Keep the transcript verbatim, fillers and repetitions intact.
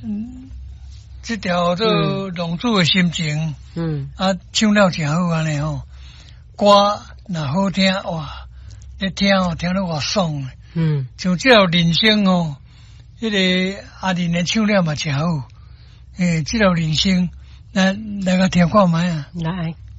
嗯，这条做龙珠的心情， 嗯， 啊，唱了真好安尼吼，歌若好听哇，你听哦，听得我爽。 嗯， 像这条人生哦，迄、那个阿玲的唱了嘛真好，诶，这条人生，咱来个听看卖啊。 来。